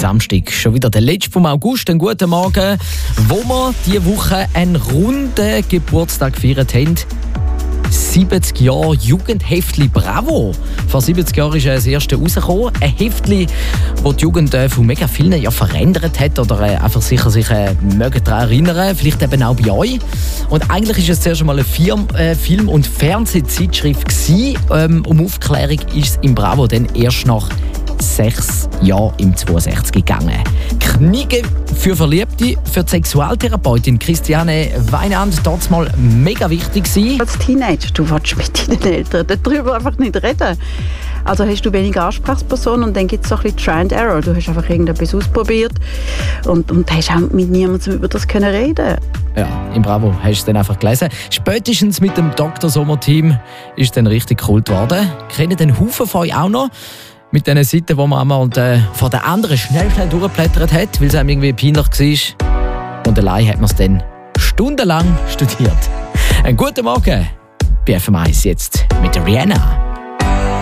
Samstag, schon wieder der letzte vom August. Einen guten Morgen, wo wir diese Woche einen runden Geburtstag gefeiert haben. 70 Jahre Jugendheftli Bravo. Vor 70 Jahren ist das erste rausgekommen. Ein Heftli, das die Jugend von mega vielen ja verändert hat oder einfach sicher sich mögen daran erinnern. Vielleicht eben auch bei euch. Und eigentlich ist es zuerst einmal eine Film- und Fernsehzeitschrift gewesen. Um Aufklärung ist es im Bravo dann erst nach 6 Jahren im 62 gegangen. Kniege für Verliebte, für die Sexualtherapeutin Christiane Weinand dort mal mega wichtig gewesen. Als Teenager, du willst mit deinen Eltern darüber einfach nicht reden. Also hast du weniger Ansprechpersonen und dann gibt es so ein bisschen Try and Error. Du hast einfach irgendetwas ausprobiert und hast auch mit niemandem über das können reden. Ja, im Bravo hast du es dann einfach gelesen. Spätestens mit dem Dr. Sommer-Team ist es dann richtig Kult geworden. Kennen den Haufen von euch auch noch? Mit diesen Seiten, wo man einmal von den anderen schnell durchgeblättert hat, weil es einem irgendwie peinlich war. Und allein hat man es dann stundenlang studiert. Einen guten Morgen bei FM1 jetzt mit Rihanna.